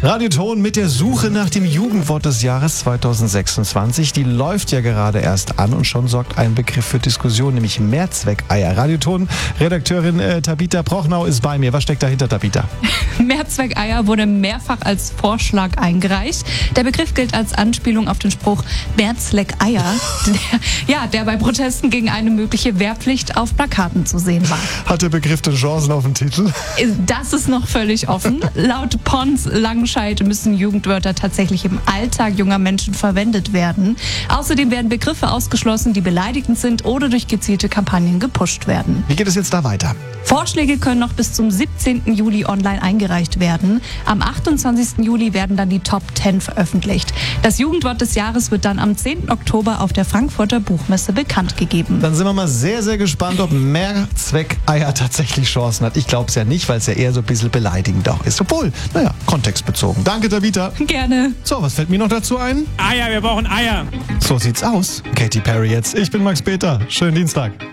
Radioton mit der Suche nach dem Jugendwort des Jahres 2026. Die läuft ja gerade erst an und schon sorgt ein Begriff für Diskussion, nämlich Mehrzweckeier. Radioton-Redakteurin Tabita Prochnau ist bei mir. Was steckt dahinter, Tabita? Mehrzweckeier wurde mehrfach als Vorschlag eingereicht. Der Begriff gilt als Anspielung auf den Spruch Mehrzweckeier, der bei Protesten gegen eine mögliche Wehrpflicht auf Plakaten zu sehen war. Hat der Begriff denn Chancen auf den Titel? Das ist noch völlig offen. Laut Pons Langenscheid müssen Jugendwörter tatsächlich im Alltag junger Menschen verwendet werden. Außerdem werden Begriffe ausgeschlossen, die beleidigend sind oder durch gezielte Kampagnen gepusht werden. Wie geht es jetzt da weiter? Vorschläge können noch bis zum 17. Juli online eingereicht werden. Am 28. Juli werden dann die Top 10 veröffentlicht. Das Jugendwort des Jahres wird dann am 10. Oktober auf der Frankfurter Buchmesse bekannt gegeben. Dann sind wir mal sehr, sehr gespannt, ob Mehrzweckeier tatsächlich Chancen hat. Ich glaube es ja nicht, weil es ja eher so ein bisschen beleidigend auch ist. Obwohl, kontextbezogen. Danke, Tabita. Gerne. So, was fällt mir noch dazu ein? Eier, wir brauchen Eier. So sieht's aus. Katy Perry jetzt. Ich bin Max Peter. Schönen Dienstag.